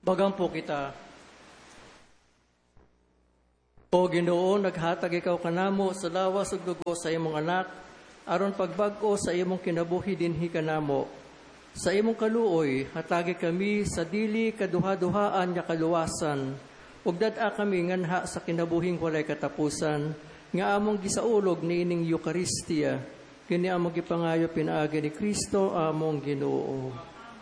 Magampo kita. O Ginoo, naghatag ikaw kanamo sa lawas ug dugo sa imong anak, aron pagbag-o sa imong kinabuhi dinhi kanamo. Sa imong kaluoy, hatagi kami sa dili kaduha-duhaan nga kaluwasan, ug dad-a kami nganha sa kinabuhing walay katapusan, nga among gisaulog niining Eucharistia, kini among gipangayo pinaagi ni Kristo among Ginoo.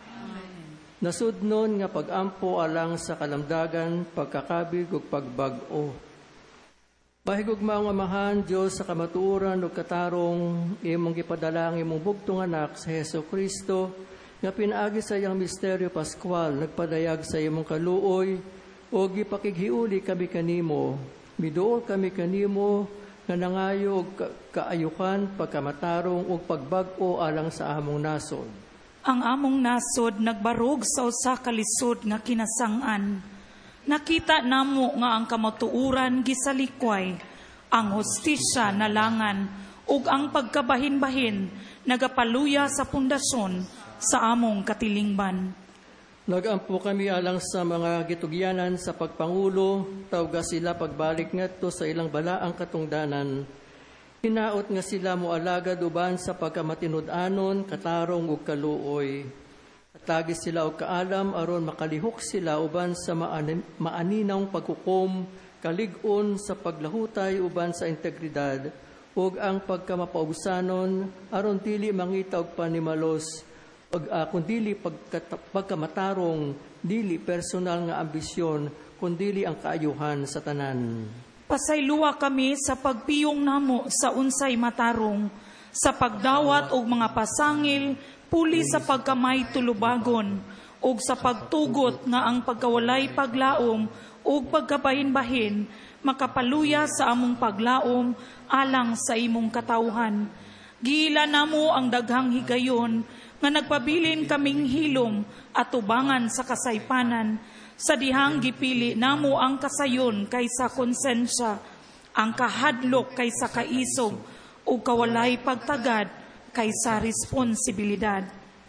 Nasudnon nga pag-ampo alang sa kalamdagan, pagkakabig ug pagbag-o. Mahigog mga amahan, Diyos sa kamatuoran ug katarong, imong gipadala ang imong bugtong anak sa Hesus Kristo, nga pinaagi sa iyang misteryo Pascual, nagpadayag sa imong kaluoy, o gipakighiuli kami kanimo. Miduol kami kanimo, nga nangayo og kaayukan, pagkamatarong ug pagbag-o alang sa among nasod. Ang among nasod nagbarog sa usa ka lisod nga kinasang-an. Nakita namo nga ang kamatuuran gisalikway, ang hostisya nalangan, ug ang pagkabahin-bahin nagapaluya sa pundasyon sa among katilingban. Nagampo kami alang sa mga gitugyanan sa pagpangulo, tawga sila pagbalik ngadto sa ilang balaang katungdanan. Hinaot nga sila moalagad uban sa pagkamatinud-anon, katarong ug kaluoy. Atagi sila og kaalam aron makalihok sila uban sa maaninang paghukom, kalig-on sa paglahutay uban sa integridad, ug ang pagkamapausanon aron dili mangita og panimalos, kundili pagkamatarong, dili personal nga ambisyon, kundili ang kaayuhan sa tanan. Pasayloa kami sa pagpiyong namo sa unsay matarong, sa pagdawat og mga pasangil, puli sa pagkamay tulubagon, ug sa pagtugot nga ang pagkawalay paglaom ug pagkabahin-bahin, makapaluya sa among paglaom alang sa imong katawhan. Giila namo ang daghang higayon, nga nagpabilin kaming hilom at tubangan sa kasaypanan, sa dihang gipili namo ang kasayon kaysa konsensya, ang kahadlok kaysa kaisog, ug kawalay pagtagad kaysa responsibilidad.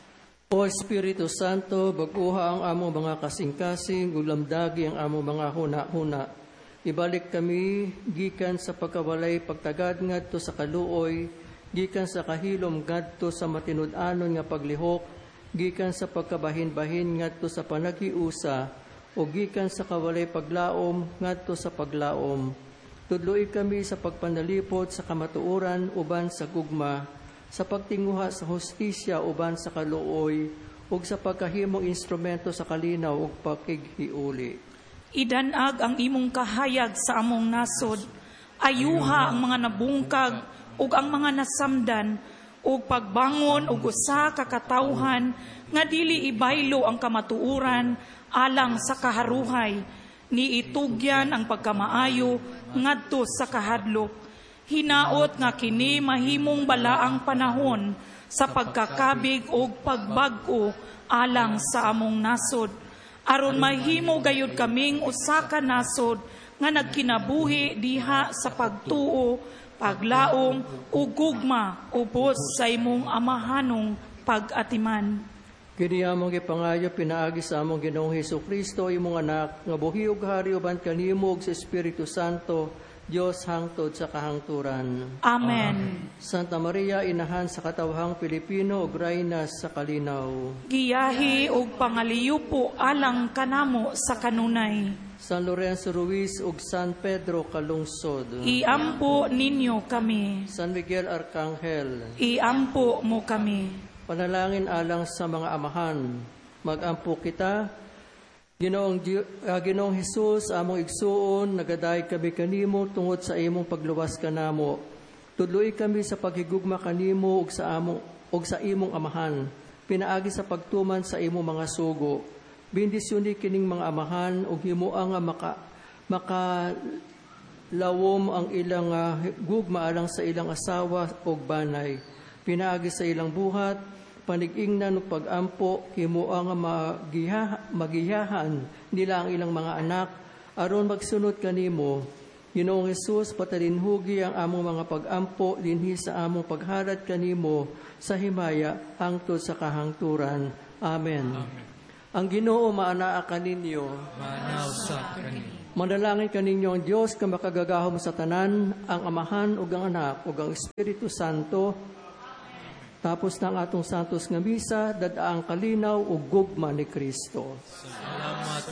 O Espiritu Santo, baguha ang among mga kasing-kasing, gulamdagi ang among mga huna-huna. Ibalik kami gikan sa pagkawalay pagtagad ngadto sa kaluoy, gikan sa kahilom ngadto sa matinud-anon nga paglihok, gikan sa pagkabahin-bahin ngadto sa panaghiusa, o gikan sa kawalay paglaom ngadto sa paglaom. Tudloy kami sa pagpanalipod sa kamatuoran uban sa gugma, sa pagtinguha sa hostisya uban sa kaluoy, ug sa pagkahimong instrumento sa kalinaw ug pakighiuli. Idanag ang imong kahayag sa among nasod, ayuha ang mga nabungkag ug ang mga nasamdan, ug pagbangon ug usa ka katawhan nga dili ibaylo ang kamatuoran alang sa kaharuhay, ni itugyan ang pagkamaayo ngadto sa kahadlok. Hinaot nga kini mahimong balaang panahon sa pagkakabig o pagbag-o alang sa among nasod, aron mahimo gayud kaming usa ka nasod nga nagkinabuhi diha sa pagtuo, paglaom ug gugma ubos sa imong amahanong pag-atiman. Kini among gipangayo pinaagi sa among Ginoong Hesukristo, imong anak, nga buhi ug hari uban kanimo ug sa Espiritu Santo, Diyos hangtod sa kahangturan. Amen. Santa Maria, inahan sa katawhang Pilipino ug rayna sa kalinaw. Giyahi ug pangaliyupo alang kanamo sa kanunay. San Lorenzo Ruiz ug San Pedro kalungsod. Iampo ninyo kami. San Miguel Arcangel. Iampo mo kami. Panalangin alang sa mga amahan. Magampo kita. Ginoong Hesus, among igsuon, nagaday kami kanimo tungod sa imong pagluwas kanamo. Tudloy kami sa paghigugma kanimo ug sa imong amahan. Pinaagi sa pagtuman sa imong mga sugo. Bendisyoni kining mga amahan ug himua nga makalawom ang ilang gugma alang sa ilang asawa ug banay. Pinaagi sa ilang buhat, panig-ingnan ug pag-ampo, himua nga magiyahan nila ang ilang mga anak aron magsunod kanimo. Ginoong Hesus, patalinhugi ang among mga pag-ampo dinhi sa among paghalad kanimo sa himaya hangtod sa kahangturan. Amen. Amen. Ang Ginoo maanaa kaninyo. Manaw sa kanin. Manalangin kaninyo ang Dios ka makagagahom sa tanan, ang Amahan ug ang Anak ug ang Espiritu Santo. Tapos na ang atong santos nga misa, dadaang kalinaw ug gugma ni Kristo. Salamat